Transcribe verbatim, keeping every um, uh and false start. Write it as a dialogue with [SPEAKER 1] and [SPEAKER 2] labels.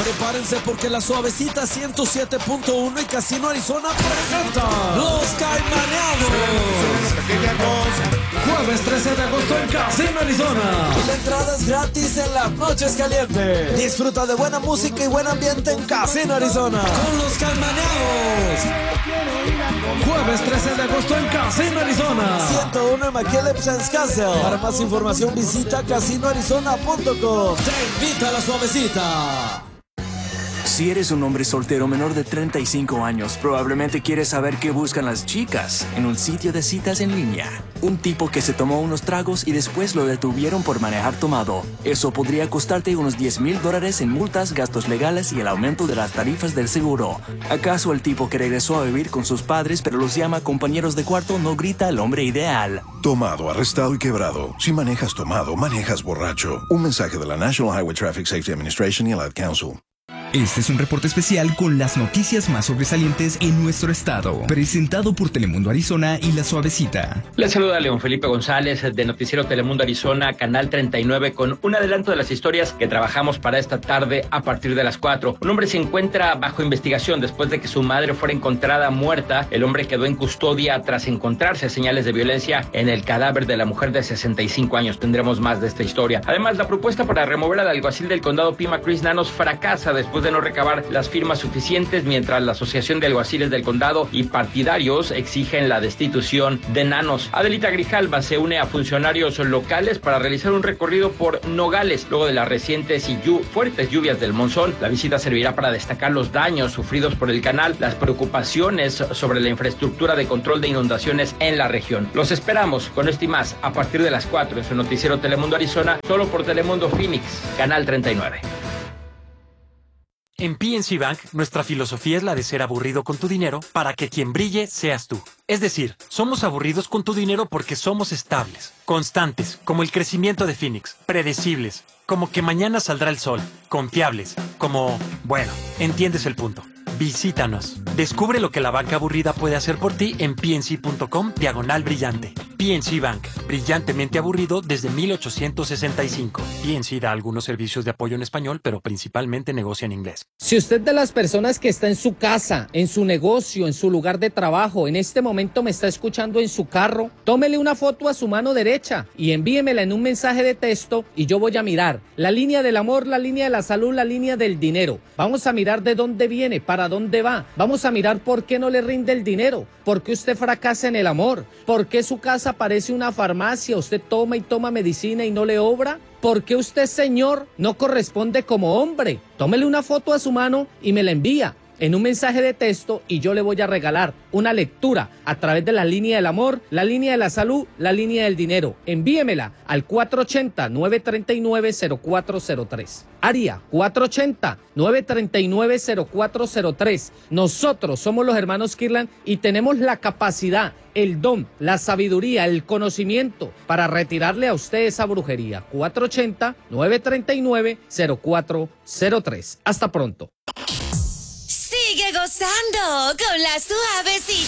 [SPEAKER 1] Prepárense porque la Suavecita ciento siete punto uno y Casino Arizona presentan Los Caimaneados.
[SPEAKER 2] Jueves trece de agosto en Casino Arizona.
[SPEAKER 1] Y la entrada es gratis en las noches calientes. Disfruta de buena música y buen ambiente en Casino Arizona con Los Caimaneados.
[SPEAKER 2] Jueves trece de agosto en Casino Arizona.
[SPEAKER 1] ciento uno en McKillop Sands Castle. Para más información visita casino arizona punto com. Te invita a la Suavecita.
[SPEAKER 3] Si eres un hombre soltero menor de treinta y cinco años, probablemente quieres saber qué buscan las chicas en un sitio de citas en línea. Un tipo que se tomó unos tragos y después lo detuvieron por manejar tomado. Eso podría costarte unos diez mil dólares en multas, gastos legales y el aumento de las tarifas del seguro. ¿Acaso el tipo que regresó a vivir con sus padres pero los llama compañeros de cuarto no grita el hombre ideal?
[SPEAKER 4] Tomado, arrestado y quebrado. Si manejas tomado, manejas borracho. Un mensaje de la National Highway Traffic Safety Administration y el Ad Council.
[SPEAKER 5] Este es un reporte especial con las noticias más sobresalientes en nuestro estado, presentado por Telemundo Arizona y La Suavecita.
[SPEAKER 6] Les saluda León Felipe González de Noticiero Telemundo Arizona, Canal treinta y nueve, con un adelanto de las historias que trabajamos para esta tarde a partir de las cuatro. Un hombre se encuentra bajo investigación después de que su madre fuera encontrada muerta. El hombre quedó en custodia tras encontrarse señales de violencia en el cadáver de la mujer de sesenta y cinco años. Tendremos más de esta historia. Además, la propuesta para remover al alguacil del condado Pima, Chris Nanos, fracasa después de no recabar las firmas suficientes, mientras la Asociación de Alguaciles del Condado y partidarios exigen la destitución de Nanos. Adelita Grijalva se une a funcionarios locales para realizar un recorrido por Nogales luego de las recientes y llu- fuertes lluvias del monzón. La visita servirá para destacar los daños sufridos por el canal, las preocupaciones sobre la infraestructura de control de inundaciones en la región. Los esperamos con esto y más a partir de las cuatro en su noticiero Telemundo Arizona, solo por Telemundo Phoenix, Canal treinta y nueve.
[SPEAKER 7] En P N C Bank, nuestra filosofía es la de ser aburrido con tu dinero para que quien brille seas tú. Es decir, somos aburridos con tu dinero porque somos estables, constantes, como el crecimiento de Phoenix, predecibles, como que mañana saldrá el sol, confiables, como... bueno, entiendes el punto. Visítanos. Descubre lo que la banca aburrida puede hacer por ti en pnc.com diagonal brillante. P N C Bank, brillantemente aburrido desde mil ochocientos sesenta y cinco. P N C da algunos servicios de apoyo en español, pero principalmente negocia en inglés.
[SPEAKER 8] Si usted de las personas que está en su casa, en su negocio, en su lugar de trabajo, en este momento me está escuchando en su carro, tómele una foto a su mano derecha y envíemela en un mensaje de texto y yo voy a mirar la línea del amor, la línea de la salud, la línea del dinero. Vamos a mirar de dónde viene, para dónde va. Vamos a mirar por qué no le rinde el dinero, por qué usted fracasa en el amor, por qué su casa parece una farmacia, usted toma y toma medicina y no le obra. ¿Por qué usted, señor, no corresponde como hombre? Tómele una foto a su mano y me la envía en un mensaje de texto y yo le voy a regalar una lectura a través de la línea del amor, la línea de la salud, la línea del dinero. Envíemela al cuatro ocho cero, nueve tres nueve, cero cuatro cero tres. Área cuatro ocho cero, nueve tres nueve, cero cuatro cero tres. Nosotros somos los hermanos Kirlan y tenemos la capacidad, el don, la sabiduría, el conocimiento para retirarle a usted esa brujería. cuatro ocho cero, nueve tres nueve, cero cuatro cero tres. Hasta pronto.
[SPEAKER 9] Sigue gozando con la Suavecita.